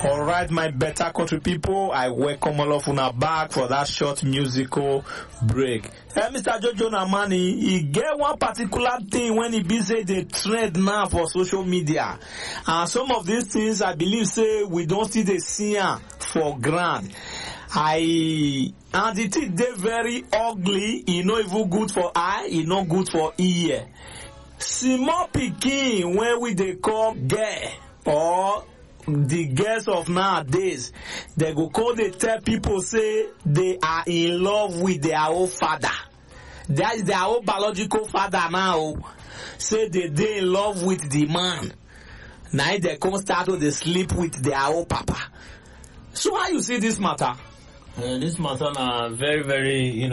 All right, my better country people, I welcome all of una back for that short musical break. Mr. Jojo Namani, he get one particular thing when he be say the trend now for social media, and some of these things I believe say we don't see the see for ground. And the thing they very ugly. E no even good for eye. E no good for ear. Small pikin when we they call girl or the girls of nowadays, they go call, they tell people say they are in love with their own father. That is their own biological father now. Say they in love with the man. Now they come start to they sleep with their own papa. So how you see this matter? This matter na very, very,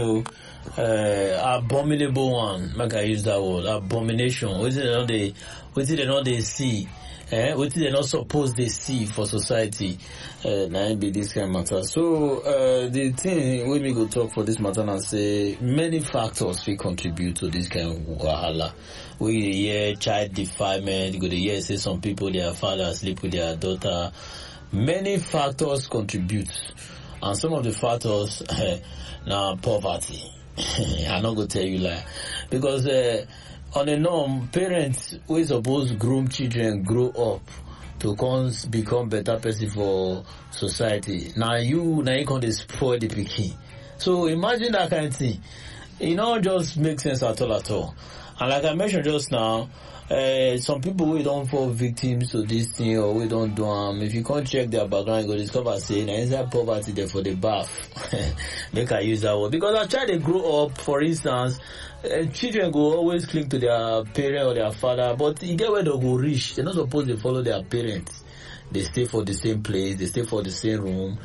abominable one. Make I use that word, abomination. What they know they see. What they not supposed they see for society, now be this kind of matter. So the thing when we go talk for this matter and say many factors will contribute to this kind of wahala. We hear child defilement, you go to hear say some people their father sleep with their daughter. Many factors contribute, and some of the factors now poverty. I'm not gonna tell you like because on a norm, parents we suppose groom children grow up to become better person for society. Now you can spoil the pikin. So imagine that kind of thing. It not just make sense at all. And like I mentioned just now, some people we don't fall victims to this thing or we don't do if you can't check their background, you go discover say inside poverty there for the bath. Make I use that word because I try to grow up. For instance, children go always cling to their parent or their father, but you get where they go reach. They're not supposed to follow their parents. They stay for the same place. They stay for the same room.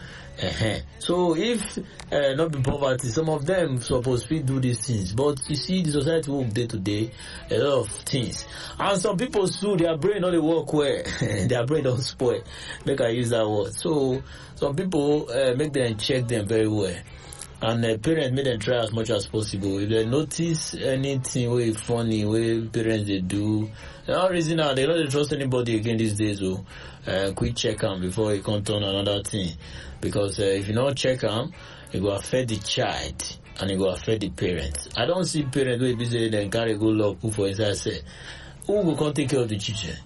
So if not be poverty, some of them supposed to do these things. But you see, the society work day to day, a lot of things. And some people too, their brain not work well. Their brain don't spoil. Make I use that word. So some people make them check them very well. And parents make them try as much as possible. If they notice anything way funny, way parents they do, no reason now they don't trust anybody again these days. So quick check them before it can turn another thing. Because if you don't check them, it will affect the child and it will affect the parents. I don't see parents who be saying they carry good luck who for inside say who will come take care of the children.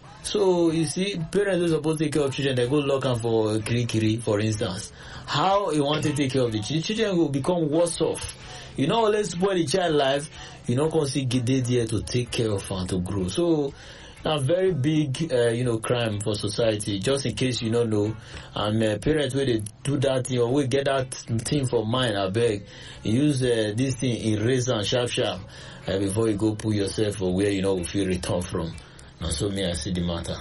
So you see, parents who are supposed to take care of children, they go lock them for kiri, for instance. How you want to take care of the children? Children will become worse off. You know, let's spoil the child life. You know, consider get there to take care of and to grow. So a very big, crime for society. Just in case you don't know, and parents when they do that thing or we get that thing for mine, I beg, use this thing erase and sharp before you go put yourself for where you feel return from. And so me I see the matter.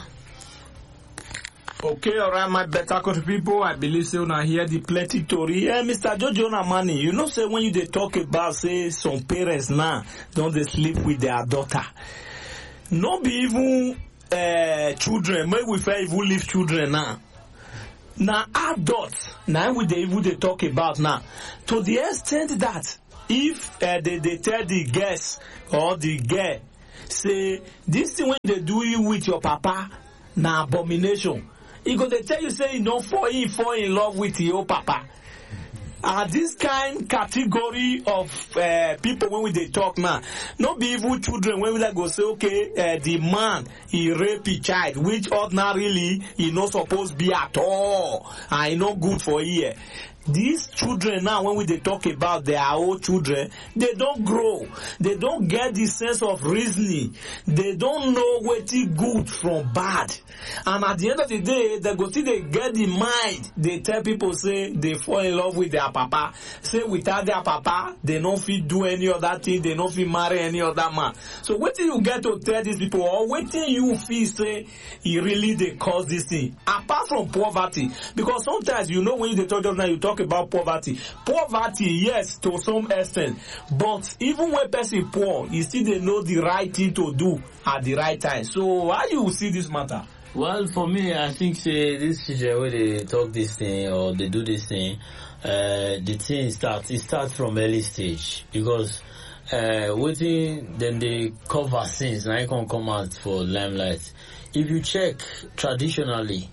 Okay, alright, my better country people. I believe say una hear the plenty story. Mr. Jojo Namani, you know say when you they talk about say some parents now don't they sleep with their daughter. Not be even children. Maybe we fair even leave children now. Now adults, now we they even they talk about now. To the extent that if they tell the guest or the girl say this thing when they do you with your papa na abomination. He go they tell you say you don't fall in love with your papa. And this kind category of people when we they talk now, not be evil children when we like go say okay, the man he rape a child, which ordinarily he not supposed to be at all, and he not good for here. These children now, when we they talk about their own children, they don't grow. They don't get the sense of reasoning. They don't know what's good from bad. And at the end of the day, they go see they get the mind. They tell people say they fall in love with their papa. Say without their papa, they don't feel do any other thing. They don't feel marry any other man. So what do you get to tell these people, or what do you feel say he really they cause this thing? Apart from poverty, because sometimes when you talk just now, you talk about poverty. Poverty, yes, to some extent, but even when person poor, you still they know the right thing to do at the right time. So how you see this matter? Well, for me, I think say this children when they talk this thing or they do this thing, the thing starts from early stage because waiting then they cover sins now it can come out for limelight. If you check traditionally,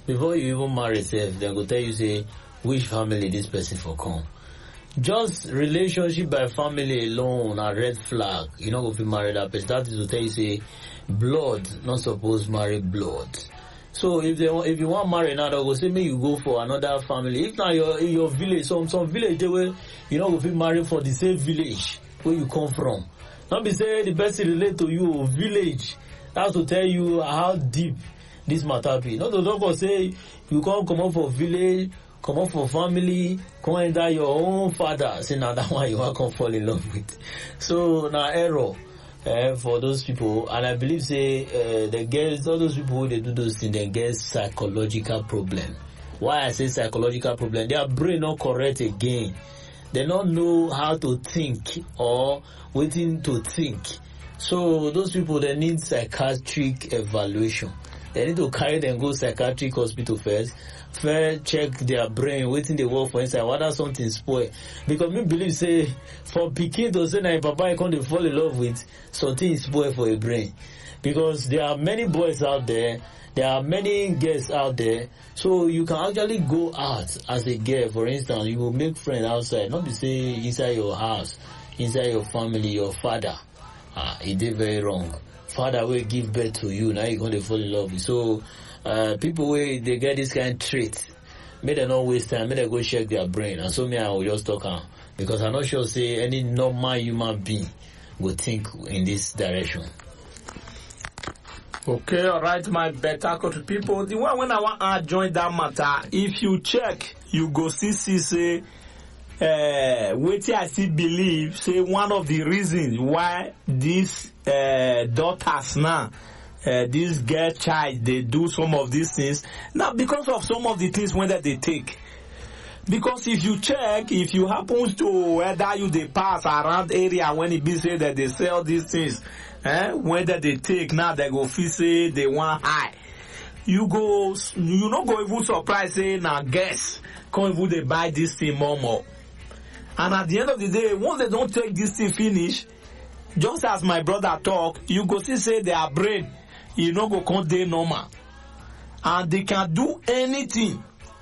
before you even marry yourself, they go tell you say which family this person for come. Just relationship by family alone a red flag. You know if you marry that person, that is to tell you say blood not supposed marry blood. So if you want to marry another, go say me you go for another family. If not your village, some village they will, you know, if you marry for the same village where you come from. Not be say the person relate to you village. That's to tell you how deep this matter be. Not to talk say you come up for village, come up for family, come enter your own father. Say now that one you want to come fall in love with. So now error. For those people, and I believe say the girls, all those people who they do those things, they get psychological problem. Why I say psychological problem? Their brain not correct again. They don't know how to think or waiting to think. So those people they need psychiatric evaluation. They need to carry them go psychiatric hospital first check their brain, waiting they work for inside, whether something spoil. Because me believe say for pikin to say na papa I can't fall in love with something spoil for a brain. Because there are many boys out there are many girls out there, so you can actually go out as a girl. For instance, you will make friends outside, not be say inside your house, inside your family, your father. It did very wrong. Father will give birth to you, now you're going to fall in love with. So people where they get this kind of trait, may they not waste time, may they go check their brain. And so me I will just talk because I'm not sure say any normal human being will think in this direction. Okay, all right, my better country people. The one when I want to join that matter, if you check, you go see say what I still believe say one of the reasons why these daughters now, this girl child, they do some of these things now because of some of the things when that they take. Because if you check, if you happen to whether you they pass around area when it be say that they sell these things, whether they take now they go feel say they want high. You not go even surprise say now guess come even they buy this thing more. And at the end of the day, once they don't take this thing finish, just as my brother talk, you go see say their brain, you know go come dey normal. And they can do anything.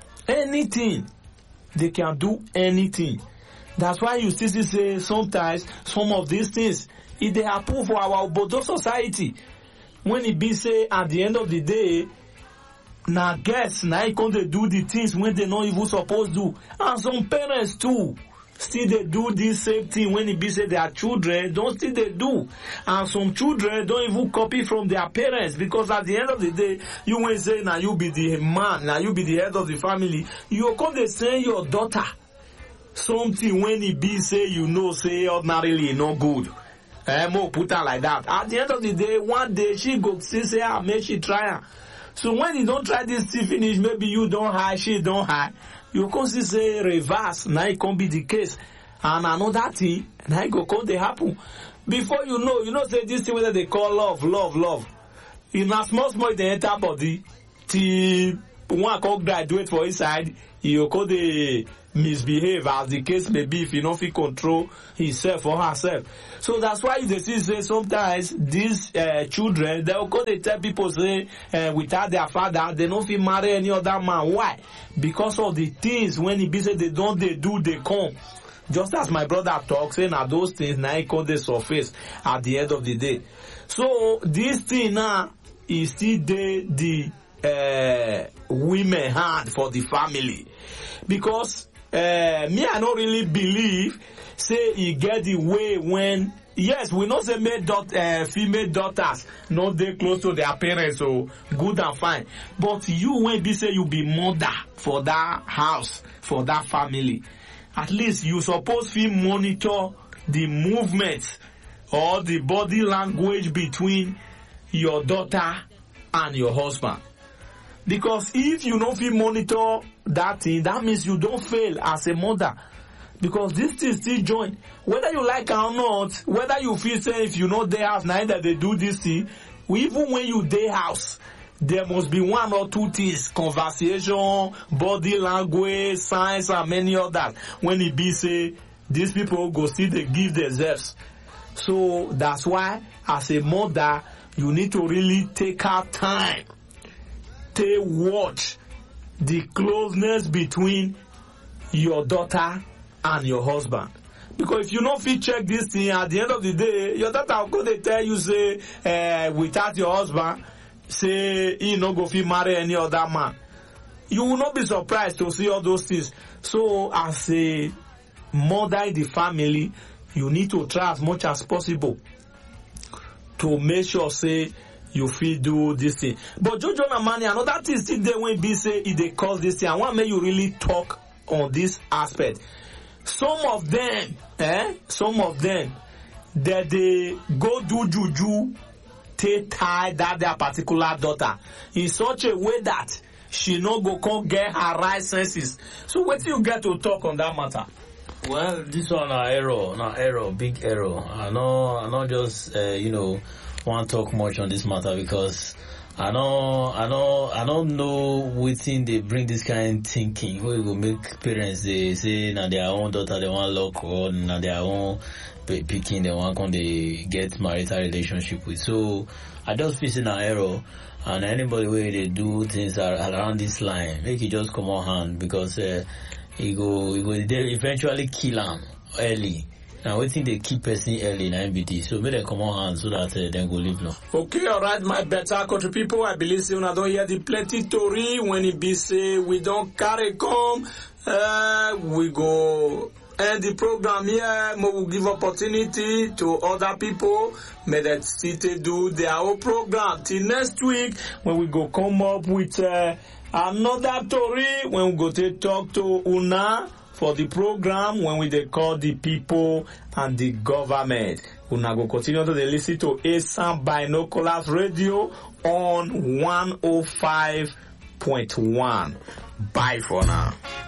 They can do anything. That's why you still see say sometimes some of these things, if they happen for our Obodo society, when it be say at the end of the day, now guess now you come to do the things when they not even supposed to. And some parents too, still they do this same thing when it be say their children, don't still they do. And some children don't even copy from their parents, because at the end of the day, you will say now you be the man, now you be the head of the family. You come to send your daughter something when it be say you know say ordinarily no good. More put her like that. At the end of the day, one day she go say make she try her. So when you don't try this thing finish, maybe you don't hide, she don't hide. You can see say reverse, now it can be the case. And another thing, now it go come they happen. Before you know say this thing whether they call love. In a small they enter body, till one can graduate for inside, you go they misbehave as the case may be if you don't feel control himself or herself. So that's why they see say sometimes these children, they will go they tell people say without their father they don't feel marry any other man. Why? Because of the things when it be said they do they come. Just as my brother talks, saying that those things now come they surface at the end of the day. So this thing now is still the women hand for the family. Because me I don't really believe say you get the way when yes we know say female daughters not they close to their parents, so good and fine, but you when be say you be mother for that house, for that family, at least you suppose to monitor the movements or the body language between your daughter and your husband. Because if you don't feel monitor that thing, that means you don't fail as a mother. Because this thing still join. Whether you like it or not, whether you feel say if you know their house, now that they do this thing, even when you their house, there must be one or two things, conversation, body language, signs, and many others. When it be say, these people go see they give themselves. So that's why as a mother, you need to really take out time. Watch the closeness between your daughter and your husband. Because if you no fit check this thing, at the end of the day, your daughter will go dey tell you say, without your husband, say he no go fit marry any other man. You will not be surprised to see all those things. So as a mother in the family, you need to try as much as possible to make sure say you fit do this thing. But Jojo Namani, another thing still there when be say if they cause this thing, I want make you really talk on this aspect. Some of them, that they go do juju, tie that their particular daughter in such a way that she no go come get her right senses. So what do you get to talk on that matter? Well, this one error, big error. I know just want to talk much on this matter because I don't know wetin they bring this kind of thinking where go make parents they say na their own daughter they want lock or na their own picking they want come they get marital relationship with. So I just feel an error. And anybody where they do things around this line, make it just come on hand because he go they eventually kill him early. Now we think they keep person early in MBD, so make them come on hand so that then go live long. Okay, alright, my better country people. I believe say I don't hear the plenty story when it be say we don't carry come. We go end the program here. We will give opportunity to other people. May that still do their own program till next week when we go come up with another story when we go to talk to Una for the program when we they call the people and the government. Una go continue to listen to ASAM Binoculars Radio on 105.1. Bye for now.